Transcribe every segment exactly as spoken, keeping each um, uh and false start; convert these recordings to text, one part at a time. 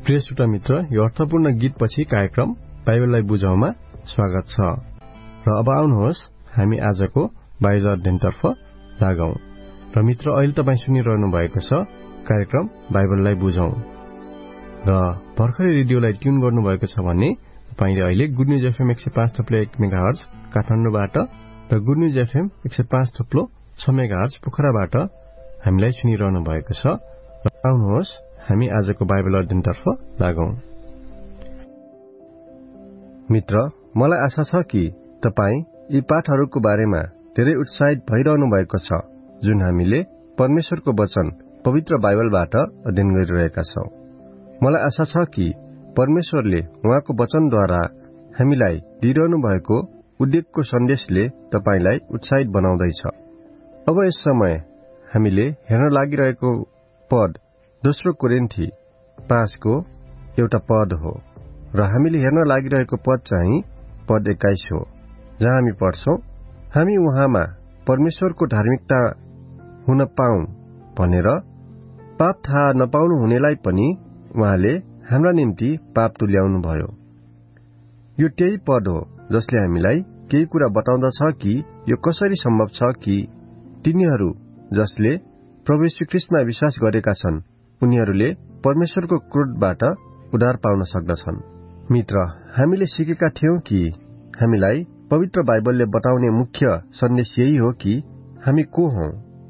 प्रिय श्रोता मित्र, यो अर्थपूर्ण गीतपछि कार्यक्रम बाइबललाई बुझाउमा स्वागत छ। र अब आउनुहोस् हामी आजको बाइबल अध्ययनतर्फ लागौं। र मित्र, अहिले तपाईँ सुनिरहनु भएको छ कार्यक्रम बाइबललाई बुझौं। र भर्खरै रेडियोलाई ट्युन गर्नुभएको छ भने तपाईले अहिले गुड न्यूज एफएम एक सय पाँच थप्लो एक मेगाहर्ज काठमाडौँबाट र गुड न्यूज एफएम एक सय पाँच थप्लो छ मेगाहर्ज पोखराबाट हामीलाई सुनिरहनु भएको छ। र आउनुहोस् हामी आजको बाइबल अध्ययनतर्फ लागौं। मित्र, मलाई आशा छ कि तपाई यी पाठहरूको बारेमा धेरै उत्साहित भइरहनु भएको छ जुन हामीले परमेश्वरको वचन पवित्र बाइबलबाट अध्ययन गरिरहेका छौं। मलाई आशा छ कि परमेश्वरले उहाँको वचनद्वारा हामीलाई दिइरहनु भएको उद्योगको सन्देशले तपाईलाई उत्साहित बनाउँदैछ। अब यस समय हामीले हेर्न लागिरहेको पद दोस्रो कोरिन्थी पाँचको एउटा पद हो र हामीले हेर्न लागिरहेको पद चाहिँ पद एक्काइस हो, जहाँ हामी पढ्छौं, हामी उहाँमा परमेश्वरको धार्मिकता हुन पाऊं भनेर पाप थाहा नपाउनु हुनेलाई पनि उहाँले हाम्रा निम्ति पाप तुल्याउनु भयो। यो त्यही पद हो जसले हामीलाई केही कुरा बताउँदछ कि यो कसरी सम्भव छ कि तिनीहरू जसले प्रभु यीशु ख्रीष्टमा विश्वास गरेका छन् उनीहरूले परमेश्वरको क्रोधबाट उद्धार पाउन सक्दछन्। मित्र, हामीले सिकेका थियौं कि हामीलाई पवित्र बाइबलले बताउने मुख्य सन्देश यही हो कि हामी को हौं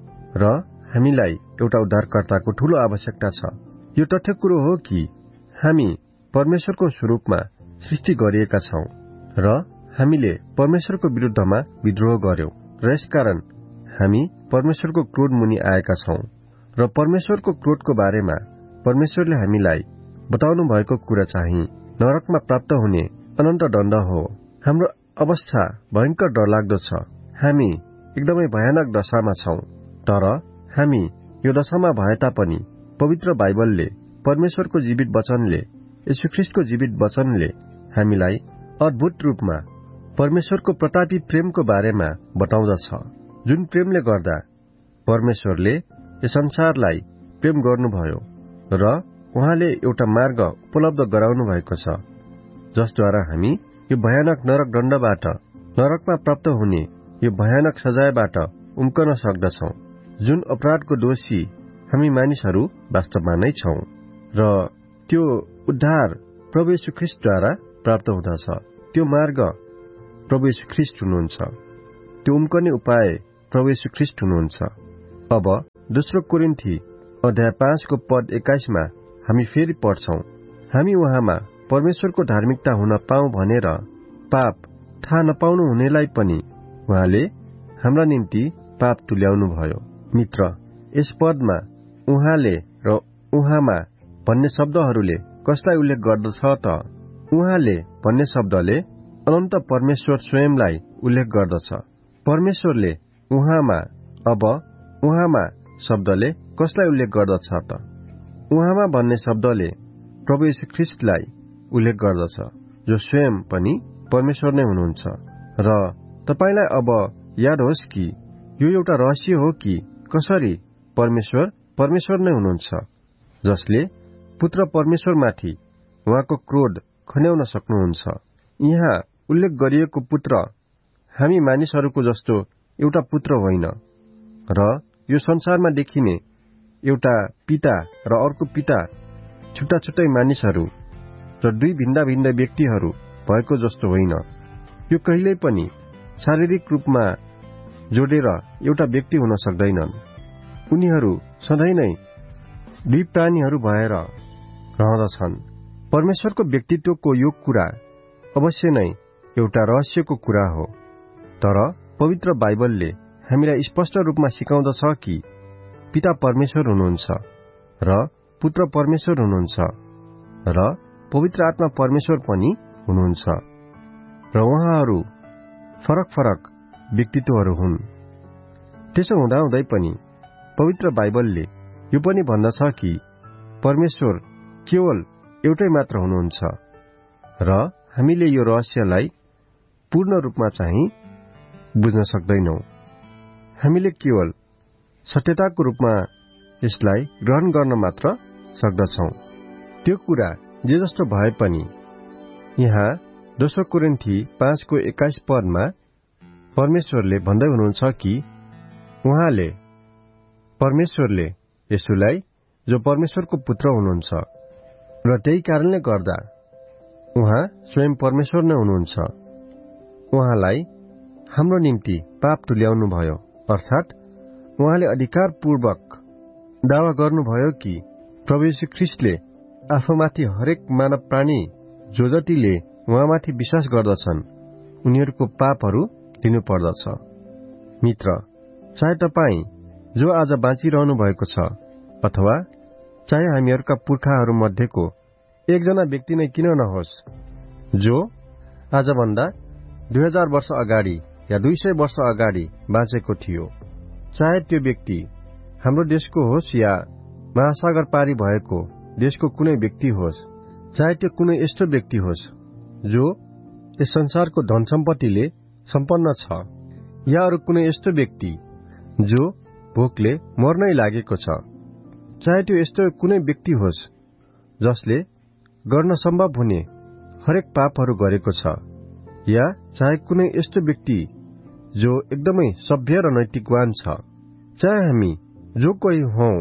र हामीलाई एउटा उद्धारकर्ताको ठूलो आवश्यकता छ। यो तथ्य कुरो हो कि हामी परमेश्वरको स्वरूपमा सृष्टि गरिएका छौं र हामीले परमेश्वरको विरुद्धमा विद्रोह गर्यौं र यसकारण हामी परमेश्वरको क्रोध मुनि आएका छौं। र परमेश्वरको क्रोधको बारेमा परमेश्वरले हामीलाई बताउनु भएको कुरा चाहिँ नरकमा प्राप्त हुने अनन्त दण्ड हो। हाम्रो अवस्था भयंकर डरलाग्दो छ। हामी एकदमै भयानक दशामा छौं, तर हामी यो दशामा भए तापनि पवित्र बाइबलले, परमेश्वरको जीवित वचनले, येशूख्रीष्टको जीवित वचनले हामीलाई अद्भुत रूपमा परमेश्वरको प्रतापी प्रेमको बारेमा बताउँदछ, जुन प्रेमले गर्दा परमेश्वरले यस संसारलाई प्रेम गर्नुभयो र उहाँले एउटा मार्ग उपलब्ध गराउनु भएको छ जसद्वारा हामी यो भयानक नरक दण्डबाट, नरकमा प्राप्त हुने यो भयानक सजायबाट उम्कन सक्दछौं, जुन अपराधको दोषी हामी मानिसहरू वास्तवमा नै छौं। र त्यो उद्धार प्रभु यीशु ख्रीष्टद्वारा प्राप्त हुँदछ। त्यो मार्ग प्रभु यीशु ख्रीष्ट हुनुहुन्छ। त्यो उम्कने उपाय प्रभु यीशु ख्रीष्ट हुनुहुन्छ। अब दोस्रो कोरिन्थी अध्याय पाँचको पद एक्काइसमा हामी फेरि पढ्छौं, हामी उहाँमा परमेश्वरको धार्मिकता हुन पाऊं भनेर पाप थाहा नपाउनु हुनेलाई पनि उहाँले हाम्रा निम्ति पाप तुल्याउनु भयो। मित्र, यस पदमा उहाँले र उहाँमा भन्ने शब्दहरूले कसलाई उल्लेख गर्दछ त? उहाँले भन्ने शब्दले अनन्त परमेश्वर स्वयंलाई उल्लेख गर्दछ। परमेश्वरले उहाँमा, अब उहाँमा शब्दले कसलाई उल्लेख गर्दछ त? उहाँमा भन्ने शब्दले प्रभु यीशु ख्रीष्टलाई उल्लेख गर्दछ, जो स्वयं पनि परमेश्वर नै हुनुहुन्छ। र तपाईलाई अब याद होस् कि यो एउटा रहस्य हो कि कसरी परमेश्वर परमेश्वर नै हुनुहुन्छ, जसले पुत्र परमेश्वरमाथि उहाँको क्रोध खन्याउन सक्नुहुन्छ। यहाँ उल्लेख गरिएको पुत्र हामी मानिसहरूको जस्तो एउटा पुत्र होइन, र यो संसारमा देखिने एउटा पिता र अर्को पिता छुट्टा छुट्टै मानिसहरू र दुई भिन्दा भिन्दै व्यक्तिहरू भएको जस्तो होइन। यो कहिल्यै पनि शारीरिक रूपमा जोडेर एउटा व्यक्ति हुन सक्दैनन्। उनीहरू सधैँ नै दुई प्राणीहरू भएर रहँदछन्। परमेश्वरको व्यक्तित्वको यो कुरा अवश्य नै एउटा रहस्यको कुरा हो, तर पवित्र बाइबलले हामीलाई स्पष्ट रूपमा सिकाउँदछ कि पिता परमेश्वर हुनुहुन्छ र पुत्र परमेश्वर हुनुहुन्छ र पवित्र आत्मा परमेश्वर पनि हुनुहुन्छ र उहाँहरू फरक फरक व्यक्तित्वहरू हुन्। त्यसो हुँदाहुँदै पनि पवित्र बाइबलले यो पनि भन्दछ कि परमेश्वर केवल एउटै मात्र हुनुहुन्छ र हामीले यो रहस्यलाई पूर्ण रूपमा चाहिँ बुझ्न सक्दैनौं। हामीले केवल सत्यताको रूपमा यसलाई ग्रहण गर्न मात्र सक्दछौं। त्यो कुरा जे जस्तो भए पनि यहाँ दोस्रो कोरिन्थी पाँचको एक्काइस पदमा परमेश्वरले भन्दै हुनुहुन्छ कि उहाँले परमेश्वरले यसुलाई जो परमेश्वरको पुत्र हुनुहुन्छ र त्यही कारणले गर्दा उहाँ स्वयं परमेश्वर नै हुनुहुन्छ, उहाँलाई हाम्रो निम्ति पाप तुल्याउनु भयो। अर्थात् उहाँले अधिकारपूर्वक दावा गर्नुभयो कि प्रभु यीशु ख्रीष्टले आफूमाथि हरेक मानव प्राणी जो जतिले उहाँमाथि विश्वास गर्दछन् उनीहरूको पापहरू लिनुपर्दछ। मित्र, चाहे तपाईँ जो आज बाँचिरहनु भएको छ अथवा चाहे हामीहरूका पुर्खाहरू मध्येको एकजना व्यक्ति नै किन नहोस् जो आजभन्दा दुई हजार वर्ष अगाडि या दुई सय वर्ष अगाडि बाँचेको थियो, चाहे त्यो व्यक्ति हाम्रो देशको होस् या महासागर पारी भएको देशको कुनै व्यक्ति होस्, चाहे त्यो कुनै यस्तो व्यक्ति होस् जो यस संसारको धन सम्पत्तिले सम्पन्न छ या अरू कुनै यस्तो व्यक्ति जो भोकले मर्नै लागेको छ, चाहे त्यो यस्तो कुनै व्यक्ति होस् जसले गर्न सम्भव हुने हरेक पापहरू गरेको छ, या चाहे कुनै यस्तो व्यक्ति जो एकदमै सभ्य र नैतिकवान छ, चाहे हामी जो कोही हौं,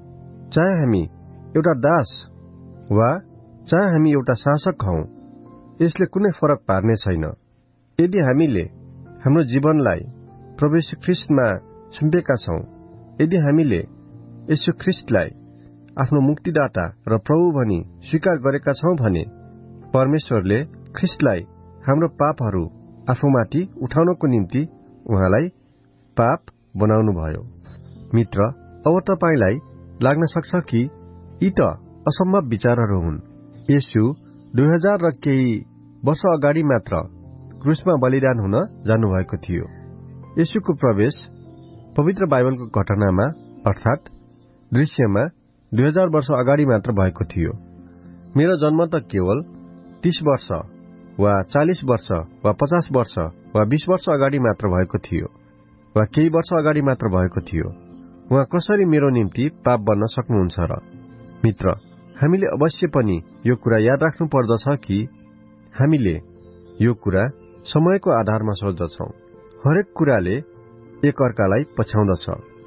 चाहे हामी एउटा दास वा चाहे हामी एउटा शासक हौं, यसले कुनै फरक पार्ने छैन। यदि हामीले हाम्रो जीवनलाई प्रभु यीशु ख्रीष्टमा छुम्पेका छौं, यदि हामीले यीशु ख्रीष्टलाई आफ्नो मुक्तिदाता र प्रभु भनी स्वीकार गरेका छौं भने परमेश्वरले ख्रीष्टलाई हाम्रो पापहरू आफूमाथि उठाउनको निम्ति उहाँलाई पाप बनाउनु भयो। मित्र, अब तपाईलाई लाग्न सक्छ कि यी त असम्भव विचारहरू हुन्। येशू दुई हजार र केही वर्ष अगाडि मात्र क्रुसमा बलिदान हुन जानुभएको थियो। येशूको प्रवेश पवित्र बाइबलको घटनामा अर्थात् दृश्यमा दुई हजार वर्ष अगाडि मात्र भएको थियो। मेरो जन्म त केवल तीस वर्ष वा चालीस वर्ष वा पचास वर्ष वा बीस वर्ष अगाडि मात्र भएको थियो वा केही वर्ष अगाडि मात्र भएको थियो। उहाँ कसरी मेरो निम्ति पाप बन्न सक्नुहुन्छ र? मित्र, हामीले अवश्य पनि यो कुरा याद राख्नु पर्दछ कि हामीले यो कुरा समयको आधारमा सोच्दछौं। हरेक कुराले एक अर्कालाई पछ्याउँदछ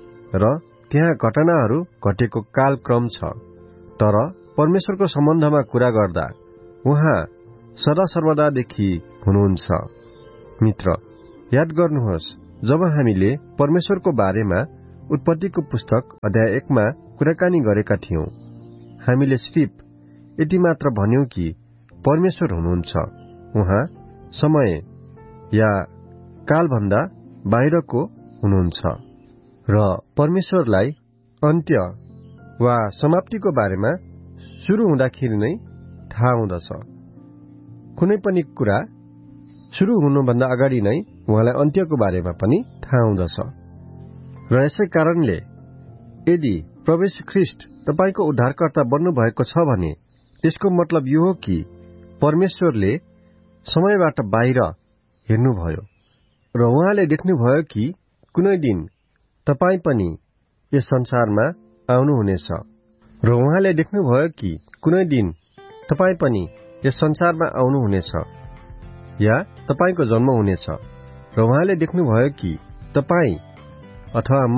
र त्यहाँ घटनाहरू घटेको कालक्रम छ, तर परमेश्वरको सम्बन्धमा कुरा गर्दा उहाँ सदा सर्वदादेखि हुनुहुन्छ। मित्र, याद गर्नुहोस्, जब हामीले परमेश्वरको बारेमा उत्पत्तिको पुस्तक अध्याय एकमा कुराकानी गरेका थियौं, हामीले सिर्फ यति मात्र भन्यौं कि परमेश्वर हुनुहुन्छ। उहाँ समय या कालभन्दा बाहिरको हुनुहुन्छ र परमेश्वरलाई अन्त्य वा समाप्तिको बारेमा सुरु हुँदाखेरि नै थाहा हुँदछ। कुनै पनि कुरा सुरु हुनुभन्दा अगाडि नै उहाँलाई अन्त्यको बारेमा पनि थाहा हुँदछ। र यसै कारणले यदि प्रभु यीशु ख्रीष्ट तपाईको उद्धारकर्ता बन्नुभएको छ भने त्यसको मतलब यो हो कि परमेश्वरले समयबाट बाहिर हेर्नुभयो र उहाँले देख्नुभयो कि कुनै दिन तपाई पनि यस संसारमा आउनुहुनेछ र उहाँले देख्नुभयो कि कुनै दिन तपाई पनि यस संसारमा आउनुहुनेछ या तपाईको जन्म हुनेछ र उहाँले देख्नुभयो कि तपाई अथवा म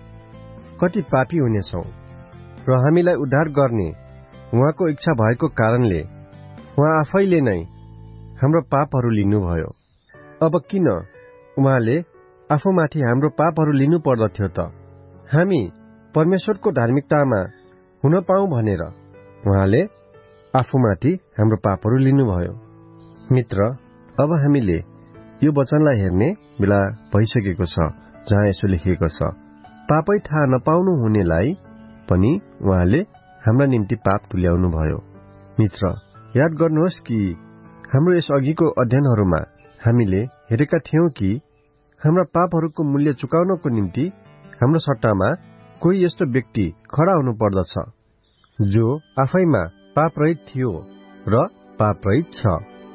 कति पापी हुनेछौं र हामीलाई उद्धार गर्ने उहाँको इच्छा भएको कारणले उहाँ आफैले नै हाम्रो पापहरू लिनुभयो। अब किन उहाँले आफूमाथि हाम्रो पापहरू लिनु पर्दथ्यो त? हामी परमेश्वरको धार्मिकतामा हुन पाऊँ भनेर उहाँले आफूमाथि हाम्रो पापहरू लिनुभयो। मित्र, अब हामीले यो वचनलाई हेर्ने बेला भइसकेको छ जहाँ यसो लेखिएको छ, पापै थाहा नपाउनु हुनेलाई पनि उहाँले हाम्रा निम्ति पाप तुल्याउनु भयो। मित्र, याद गर्नुहोस् कि हाम्रो यस अघिको अध्ययनहरूमा हामीले हेरेका थियौं कि हाम्रा पापहरूको मूल्य चुकाउनको निम्ति हाम्रो सट्टामा कोही यस्तो व्यक्ति खडा हुनु पर्दछ जो आफैमा पाप रहित थियो र पाप रहित छ।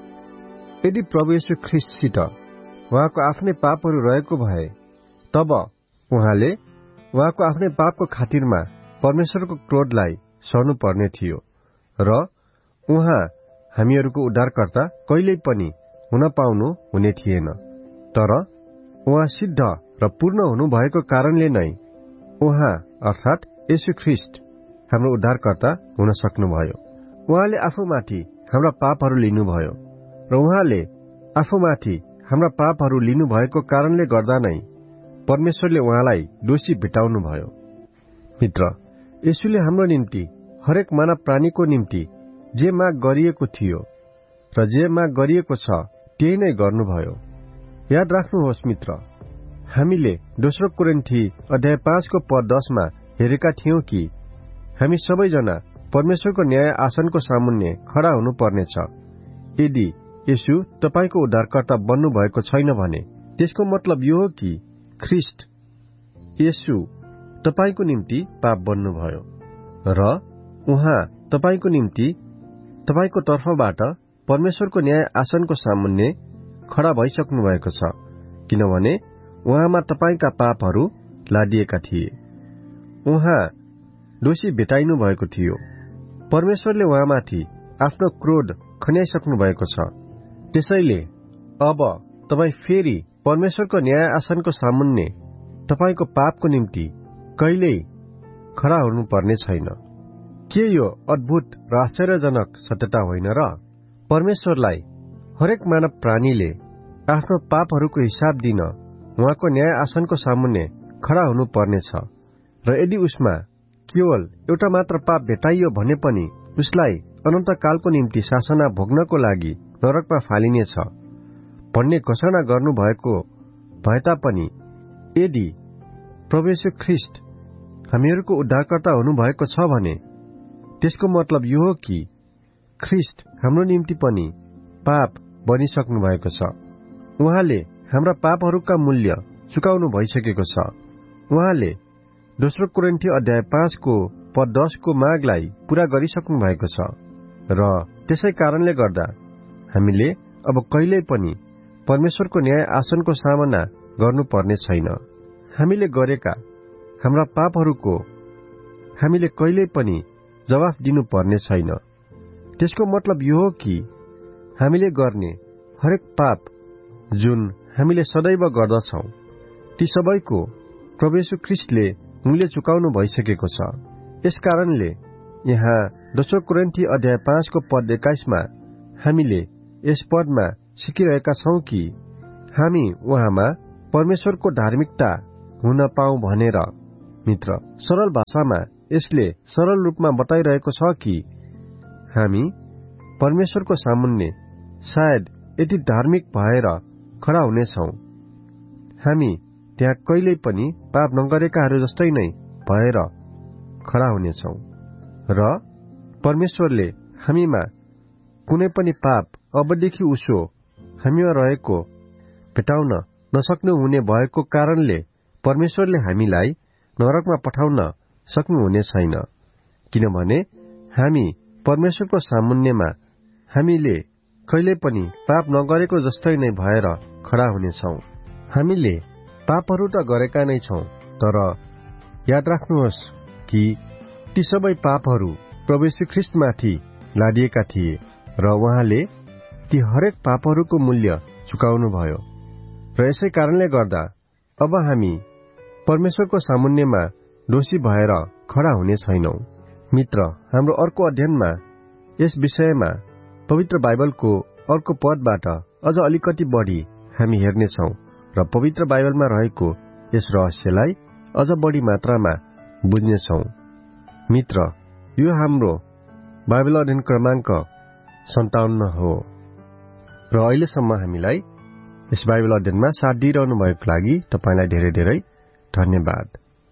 यदि प्रभु यीशु ख्रीष्टसित उहाँको आफ्नै पापहरू रहेको भए तब उहाँले उहाँको आफ्नै पापको खातिरमा परमेश्वरको क्रोधलाई सहनु पर्ने थियो र उहाँ हामीहरूको उद्धारकर्ता कहिल्यै पनि हुन पाउनु हुने थिएन, तर उहाँ सिद्ध र पूर्ण हुनुभएको कारणले नै उहाँ अर्थात् येशू ख्रीष्ट हाम्रो उद्धारकर्ता हुन सक्नुभयो। उहाँले आफूमाथि हाम्रा पापहरू लिनुभयो र उहाँले आफूमाथि हाम्रा पापहरू लिनुभएको कारणले गर्दा नै परमेश्वरले उहाँलाई दोषी भेटाउनुभयो। मित्र, येशूले हाम्रो निम्ति हरेक मानव प्राणीको निम्ति जे माग गरिएको थियो र जे माग गरिएको छ त्यही नै गर्नुभयो। याद राख्नुहोस् मित्र, हामीले दोस्रो कोरिन्थी अध्याय पाँचको पद दसमा हेरेका थियौं कि हामी सबैजना परमेश्वरको न्याय आसनको सामुन्ने खडा हुनुपर्नेछ। यदि येशू तपाईको उद्धारकर्ता बन्नु भएको छैन भने त्यसको मतलब यो हो कि ख्रीष्ट येशू तपाईको निम्ति पाप बन्नुभयो र उहाँ तपाईको निम्ति तपाईको तर्फबाट परमेश्वरको न्याय आसनको सामुन्ने खडा भइसक्नु भएको छ, किनभने उहाँमा तपाईका पापहरू लादिएका थिए। उहाँ दोषी भेटाइनु भएको थियो। परमेश्वरले उहाँमाथि आफ्नो क्रोध खन्याइसक्नु भएको छ। त्यसैले अब तपाई फेरि परमेश्वरको न्याय आसनको सामुन्ने तपाईको पापको निम्ति कहिल्यै खडा हुनुपर्ने छैन। के यो अद्भुत र आश्चर्यजनक सत्यता होइन र? परमेश्वरलाई हरेक मानव प्राणीले आफ्नो पापहरूको हिसाब दिन उहाँको न्याय आसनको सामुन्ने खडा हुनुपर्नेछ र यदि उसमा केवल एउटा मात्र पाप भेटाइयो भने पनि उसलाई अनन्तकालको निम्ति शासना भोग्नको लागि नरकमा फालिनेछ भन्ने घोषणा गर्नुभएको भए तापनि यदि प्रभु येशू ख्रीष्ट हामीहरूको उद्धारकर्ता हुनुभएको छ भने त्यसको मतलब यो हो कि ख्रीष्ट हाम्रो निम्ति पनि पाप बनिसक्नु भएको छ। उहाँले हाम्रा पापहरूका मूल्य चुकाउनु भइसकेको छ। उहाँले दोस्रो कोरिन्थी अध्याय पाँचको पद दसको मागलाई पूरा गरिसक्नु भएको छ र त्यसै कारणले गर्दा हामीले अब कहिल्यै पनि परमेश्वरको न्याय आसनको सामना गर्नुपर्ने छैन। हामीले गरेका हाम्रा पापहरूको हामीले कहिल्यै पनि जवाफ दिनुपर्ने छैन। त्यसको मतलब यो हो कि हामीले गर्ने हरेक पाप जुन हामीले सदैव गर्दछौं ती सबैको प्रभु येशू ख्रीष्टले मूल्य चुकाउनु भइसकेको छ। यसकारणले यहाँ दोस्रो कोरिन्थी अध्याय पाँचको पद एक्काइसमा हामीले यस पदमा सिकिरहेका छौं कि हामी उहाँमा परमेश्वरको धार्मिकता हुन पाऊँ भनेर। मित्र, सरल भाषामा यसले सरल रूपमा बताइरहेको छ कि हामी परमेश्वरको सामुन्ने सायद यति धार्मिक भएर खडा हुनेछौं। हामी त्यहाँ कहिल्यै पनि पाप नगरेकाहरू जस्तै नै भएर खडा हुनेछौं र परमेश्वरले हामीमा कुनै पनि पाप अबदेखि उसो हामीमा रहेको भेटाउन नसक्नु हुने भएको कारणले परमेश्वरले हामीलाई नरकमा पठाउन सक्नुहुने छैन, किनभने हामी परमेश्वरको सामुन्नेमा हामीले कहिल्यै पनि पाप नगरेको जस्तै नै भएर खडा हुनेछौं। हामीले पापहरू त गरेका नै छौं, तर याद राख्नुहोस् कि ती सबै पापहरू प्रभु येशू ख्रीष्टमाथि लादिएका थिए र उहाँले ती हरेक पापहरूको मूल्य चुकाउनु भयो र यसै कारणले गर्दा अब हामी परमेश्वरको सामुन्नेमा दोषी भएर खडा हुने छैनौं। मित्र, हाम्रो अर्को अध्ययनमा यस विषयमा पवित्र बाइबलको अर्को पदबाट अझ अलिकति बढी हामी हेर्नेछौं र पवित्र बाइबलमा रहेको यस रहस्यलाई अझ बढी मात्रामा बुझ्नेछौं। मित्र, यो हाम्रो बाइबल अध्ययन क्रमाङ्क सन्ताउन्न हो र अहिलेसम्म हामीलाई यस बाइबल अध्ययनमा साथ दिइरहनु भएको लागि तपाईलाई धेरै धेरै धन्यवाद।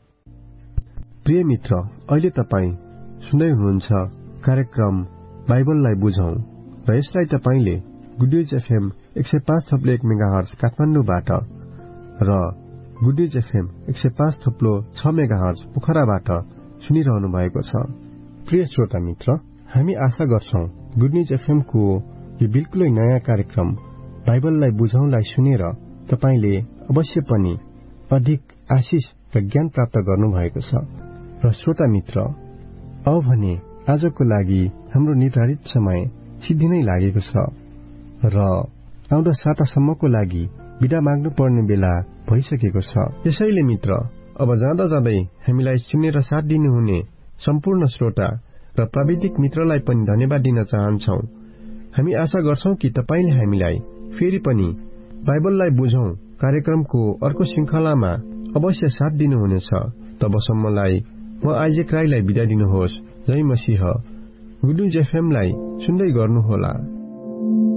प्रिय मित्र, अहिले तपाईँ सुन्दै हुनुहुन्छ कार्यक्रम बाइबललाई बुझौं र यसलाई तपाईले गुड न्युज एफएम एक सय पाँच थप्लो एक मेगाहर्ज काठमाडौँबाट र गुड न्युज एफएम एक सय पाँच थप्लो छ मेगाहर्ज पोखराबाट सुनिरहनु भएको छ। प्रिय श्रोता मित्र, हामी आशा गर्छौं गुड न्युज एफएम को यो बिल्कुलै नयाँ कार्यक्रम बाइबललाई बुझौंलाई सुनेर तपाईले अवश्य पनि अधिक आशिष र ज्ञान प्राप्त गर्नुभएको छ। र श्रोता मित्र, अब भने आजको लागि हाम्रो निर्धारित समय सिद्धिनै लागेको छ र आउँदो सातासम्मको लागि बिदा माग्नु पर्ने बेला भइसकेको छ। यसैले मित्र, अब जाँदा जाँदै हामीलाई सुनेर साथ दिनुहुने सम्पूर्ण श्रोता र प्राविधिक मित्रलाई पनि धन्यवाद दिन चाहन्छौ। हामी आशा गर्छौं कि तपाईले हामीलाई फेरि पनि बाइबललाई बुझौं कार्यक्रमको अर्को श्रृंखलामा अवश्य साथ दिनुहुनेछ। तबसम्मलाई म आइजेक राईलाई बिदा दिनुहोस्। जय मसीह। गुड न्युज एफएम लाई सुन्दै गर्नुहोला।